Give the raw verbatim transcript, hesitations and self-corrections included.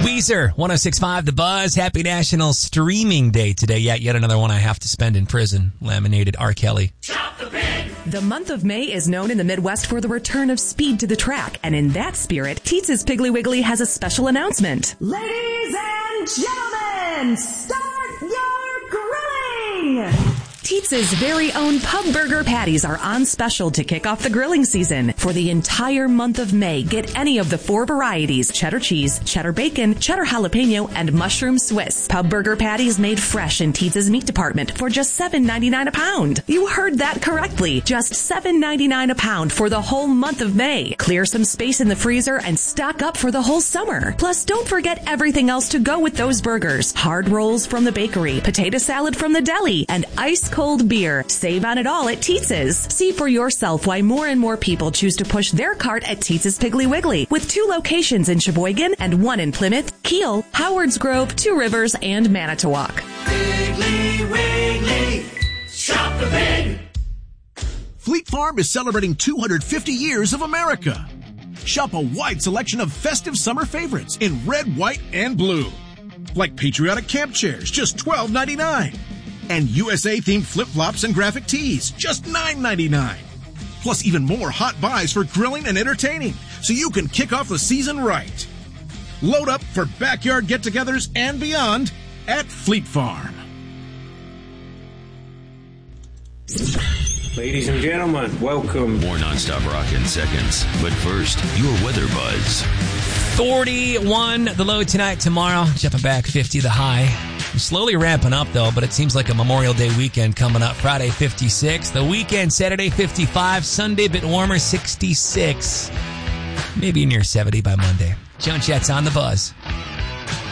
Weezer, one oh six point five The Buzz. Happy National Streaming Day today. Yeah, yet another one I have to spend in prison. Laminated R. Kelly. Chop the pig! The month of May is known in the Midwest for the return of speed to the track. And in that spirit, Teetz's Piggly Wiggly has a special announcement. Ladies and gentlemen, start your grilling! Teetz's very own pub burger patties are on special to kick off the grilling season. For the entire month of May, get any of the four varieties: cheddar cheese, cheddar bacon, cheddar jalapeno, and mushroom Swiss. Pub burger patties made fresh in Teetz's meat department for just seven ninety-nine a pound. You heard that correctly. Just seven ninety-nine a pound for the whole month of May. Clear some space in the freezer and stock up for the whole summer. Plus, don't forget everything else to go with those burgers. Hard rolls from the bakery, potato salad from the deli, and ice cold beer. Save on it all at Teetz's. See for yourself why more and more people choose to push their cart at Teetz's Piggly Wiggly, with two locations in Sheboygan and one in Plymouth, Kiel, Howards Grove, Two Rivers, and Manitowoc. Piggly Wiggly, shop the pig! Fleet Farm is celebrating two hundred fifty years of America. Shop a wide selection of festive summer favorites in red, white, and blue. Like patriotic camp chairs, just twelve ninety-nine. And U S A-themed flip-flops and graphic tees, just nine ninety-nine. Plus even more hot buys for grilling and entertaining, so you can kick off the season right. Load up for backyard get-togethers and beyond at Fleet Farm. Ladies and gentlemen, welcome. More nonstop rock in seconds. But first, your weather buzz. forty-one the low tonight, tomorrow. Jumping back fifty the high. Slowly ramping up, though, but it seems like a Memorial Day weekend coming up. Friday, fifty-six. The weekend, Saturday, fifty-five. Sunday, a bit warmer, sixty-six. Maybe near seventy by Monday. Joan Chat's on the Buzz.